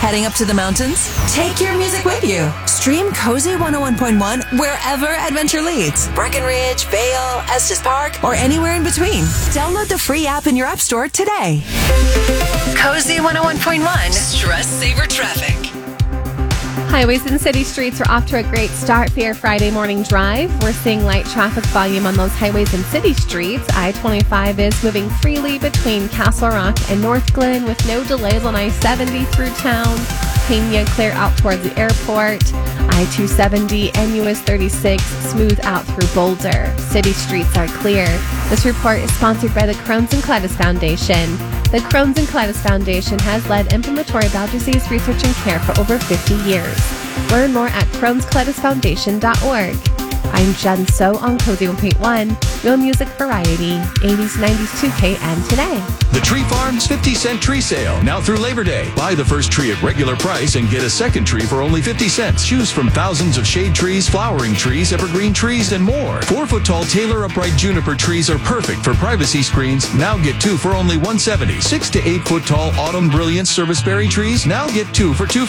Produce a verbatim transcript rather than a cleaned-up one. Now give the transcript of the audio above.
Heading up to the mountains? Take your music with you. Stream Cozy one oh one point one wherever adventure leads. Breckenridge, Vail, Estes Park, or anywhere in between. Download the free app in your app store today. Cozy one oh one point one. Stress Saver Traffic. Highways and city streets are off to a great start for your Friday morning drive. We're seeing light traffic volume on those highways and city streets. I twenty-five is moving freely between Castle Rock and North Glen with no delays on I seventy through town. Pena clear out towards the airport. I two seventy and U S thirty-six smooth out through Boulder. City streets are clear. This report is sponsored by the Crohn's and Colitis Foundation. The Crohn's and Colitis Foundation has led inflammatory bowel disease research and care for over fifty years. Learn more at crohns colitis foundation dot org. I'm Jen So on Cozy one point one, real music variety, eighties, nineties to K M today. The Tree Farm's fifty cent tree sale, now through Labor Day. Buy the first tree at regular price and get a second tree for only fifty cents. Choose from thousands of shade trees, flowering trees, evergreen trees, and more. Four-foot-tall Taylor upright juniper trees are perfect for privacy screens. Now get two for only one hundred seventy dollars. Six to eight-foot-tall autumn brilliance serviceberry trees. Now get two for two hundred fifty dollars.